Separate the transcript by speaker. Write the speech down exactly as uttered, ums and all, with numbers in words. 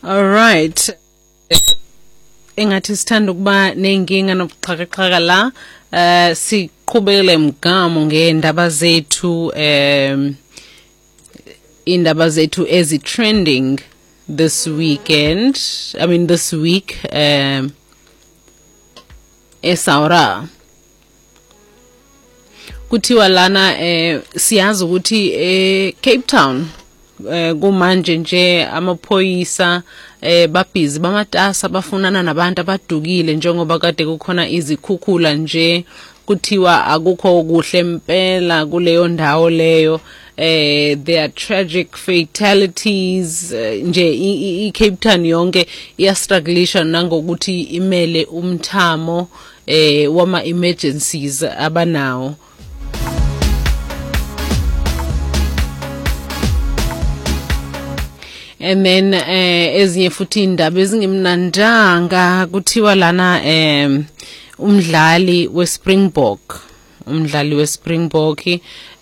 Speaker 1: All right. Engathi sithanda ukuba nenkinga nobuxhakaxhaka la eh siqhubekele mgamo ngendaba zethu em indaba zethu ezi trending this weekend I mean this week um eSaura kuthiwa lana eh siyazi ukuthi eh Cape Town eh kumanje nje amaphoyisa eh babhizi bamatasa bafunana nabantu abadukile njengoba kade kukhona izikhukhula nje kuthiwa akukho kuhle impela kuleyo ndawo leyo eh there are tragic fatalities uh, nje iCape Town yonke iyastrugglisha nangokuthi imele umthamo eh wama emergencies abanawo. And then eh ezinye futhi indaba ezingimnandanga kuthiwa lana em umdlali weSpringbok umdlali weSpringbok